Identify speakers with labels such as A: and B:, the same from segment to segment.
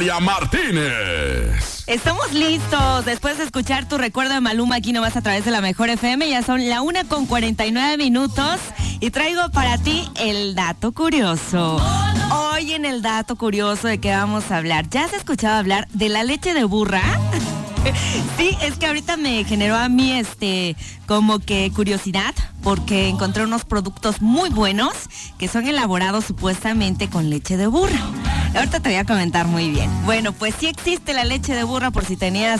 A: Natalia Martínez.
B: Estamos listos. Después de escuchar tu recuerdo de Maluma aquí nomás a través de la Mejor FM, ya son la 1:49 y traigo para ti el dato curioso. Hoy en el dato curioso de qué vamos a hablar. ¿Ya has escuchado hablar de la leche de burra? Sí, es que ahorita me generó a mí como que curiosidad porque encontré unos productos muy buenos que son elaborados supuestamente con leche de burra. Ahorita te voy a comentar muy bien. Bueno, pues sí existe la leche de burra, por si tenías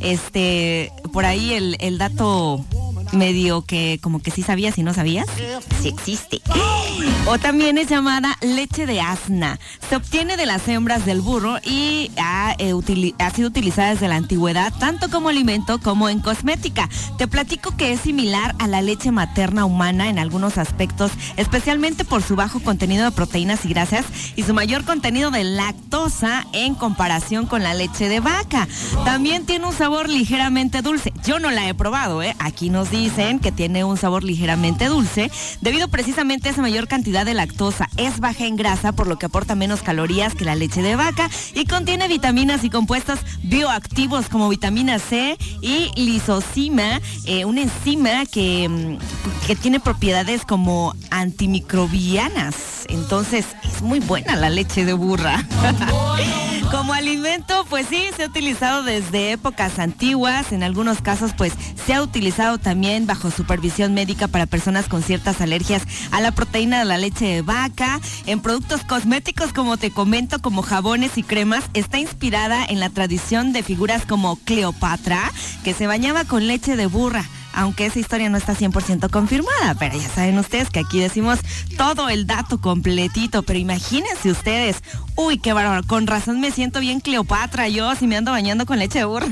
B: por ahí el dato medio que como que sí sabías y no sabías. Sí existe. O también es llamada leche de asna. Se obtiene de las hembras del burro y ha sido utilizada desde la antigüedad, tanto como alimento como en cosmética. Te platico que es similar a la leche materna humana en algunos aspectos, especialmente por su bajo contenido de proteínas y grasas y su mayor contenido de lactosa en comparación con la leche de vaca. También tiene un sabor ligeramente dulce. Yo no la he probado, Aquí nos dicen que tiene un sabor ligeramente dulce debido precisamente a esa mayor cantidad de lactosa. Es baja en grasa, por lo que aporta menos calorías que la leche de vaca y contiene vitaminas y compuestos bioactivos como vitamina C y lisocima, una enzima que tiene propiedades como antimicrobianas. Entonces es muy buena la leche de burra. Como alimento, pues sí, se ha utilizado desde épocas antiguas. En algunos casos, pues se ha utilizado también bajo supervisión médica para personas con ciertas alergias a la proteína de la leche de vaca. En productos cosméticos, como te comento, como jabones y cremas, está inspirada en la tradición de figuras como Cleopatra, que se bañaba con leche de burra. Aunque esa historia no está 100% confirmada, pero ya saben ustedes que aquí decimos todo el dato completito. Pero imagínense ustedes, uy, qué bárbaro, con razón me siento bien Cleopatra yo si me ando bañando con leche de burra.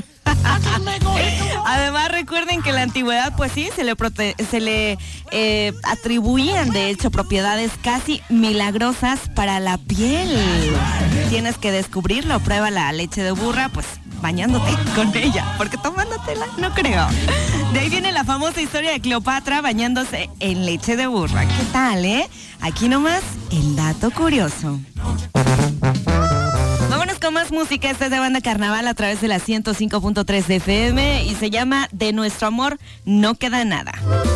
B: Además recuerden que en la antigüedad pues sí se le atribuían de hecho propiedades casi milagrosas para la piel. Tienes que descubrirlo, prueba la leche de burra pues bañándote con ella, porque tomándotela no creo. De ahí viene la famosa historia de Cleopatra bañándose en leche de burra. ¿Qué tal, Aquí nomás el dato curioso. Vámonos con más música. Esta es de Banda Carnaval a través de la 105.3 de FM y se llama De Nuestro Amor No Queda Nada.